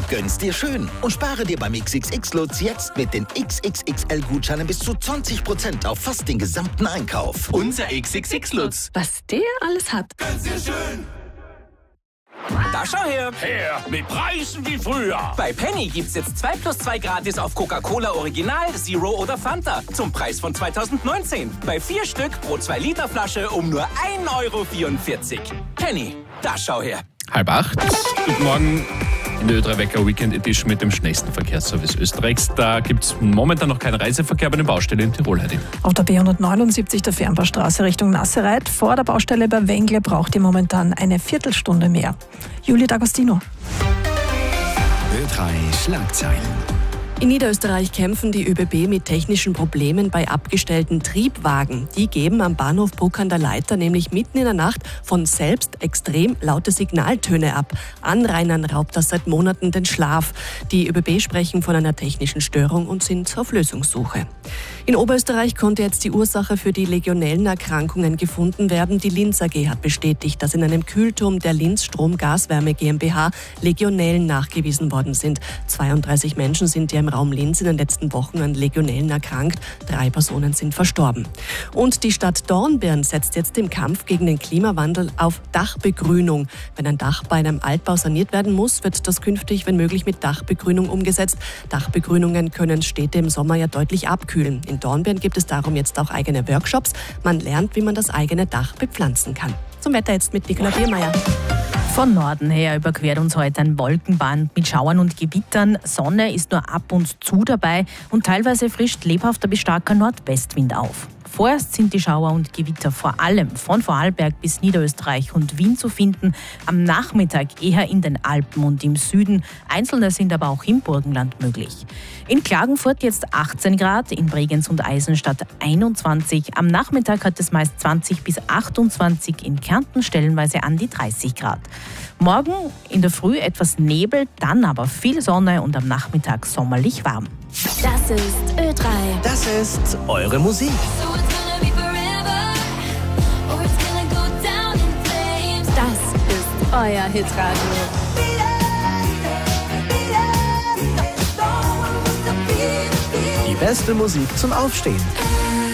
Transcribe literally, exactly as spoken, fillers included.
Gönn's dir schön und spare dir beim X X X-Lutz jetzt mit den X X X L-Gutscheinen bis zu zwanzig Prozent auf fast den gesamten Einkauf. Unser X X X-Lutz. Was der alles hat. Gönn's dir schön. Da schau her! Her, mit Preisen wie früher. Bei Penny gibt's jetzt zwei plus zwei gratis auf Coca-Cola Original, Zero oder Fanta zum Preis von zweitausendneunzehn. Bei vier Stück pro zwei Liter Flasche um nur ein Euro vierundvierzig. Penny, da schau her! Halb acht. Guten Morgen in der Ö drei Wecker Weekend Edition mit dem schnellsten Verkehrsservice Österreichs. Da gibt es momentan noch keinen Reiseverkehr bei der Baustelle in Tirol. Heidi. Auf der B hundertneunundsiebzig der Fernbaustraße Richtung Nassereit vor der Baustelle bei Wengle braucht ihr momentan eine Viertelstunde mehr. Juli D'Agostino. Ö drei Schlagzeilen. In Niederösterreich kämpfen die ÖBB mit technischen Problemen bei abgestellten Triebwagen. Die geben am Bahnhof Bruck an der Leiter nämlich mitten in der Nacht von selbst extrem laute Signaltöne ab. Anrainern raubt das seit Monaten den Schlaf. Die ÖBB sprechen von einer technischen Störung und sind auf Lösungssuche. In Oberösterreich konnte jetzt die Ursache für die Legionellenerkrankungen gefunden werden. Die Linz A G hat bestätigt, dass in einem Kühlturm der Linz Strom Gaswärme GmbH Legionellen nachgewiesen worden sind. zweiunddreißig Menschen sind ja im Raum Linz in den letzten Wochen an Legionellen erkrankt. Drei Personen sind verstorben. Und die Stadt Dornbirn setzt jetzt im Kampf gegen den Klimawandel auf Dachbegrünung. Wenn ein Dach bei einem Altbau saniert werden muss, wird das künftig, wenn möglich, mit Dachbegrünung umgesetzt. Dachbegrünungen können Städte im Sommer ja deutlich abkühlen. In Dornbirn gibt es darum jetzt auch eigene Workshops. Man lernt, wie man das eigene Dach bepflanzen kann. Zum Wetter jetzt mit Nicola Biermeier. Von Norden her überquert uns heute ein Wolkenband mit Schauern und Gewittern. Sonne ist nur ab und zu dabei und teilweise frischt lebhafter bis starker Nordwestwind auf. Vorerst sind die Schauer und Gewitter vor allem von Vorarlberg bis Niederösterreich und Wien zu finden. Am Nachmittag eher in den Alpen und im Süden. Einzelne sind aber auch im Burgenland möglich. In Klagenfurt jetzt achtzehn Grad, in Bregenz und Eisenstadt einundzwanzig. Am Nachmittag hat es meist zwanzig bis achtundzwanzig, in Kärnten stellenweise an die dreißig Grad. Morgen in der Früh etwas Nebel, dann aber viel Sonne und am Nachmittag sommerlich warm. Das ist Ö drei. Das ist eure Musik. Das ist euer Hitradio. Die beste Musik zum Aufstehen.